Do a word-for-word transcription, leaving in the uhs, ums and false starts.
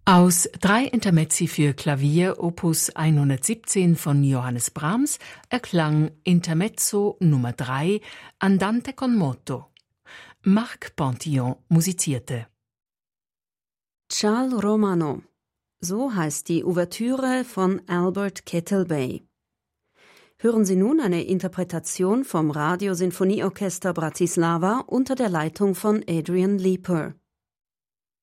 Aus drei Intermezzi für Klavier Opus hundertsiebzehn von Johannes Brahms erklang Intermezzo Nummer drei Andante con moto. Marc Pantillon musizierte. Ciao Romano, so heißt die Ouvertüre von Albert Kettlebay. Hören Sie nun eine Interpretation vom Radiosinfonieorchester Bratislava unter der Leitung von Adrian Leeper.